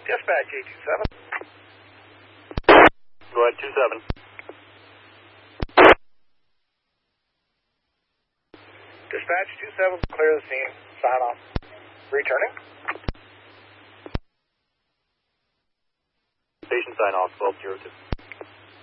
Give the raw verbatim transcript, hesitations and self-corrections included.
Dispatch eight two seven. Go ahead, two seven. Dispatch two seven, clear the scene. Sign off. Returning. Station sign off, twelve zero two.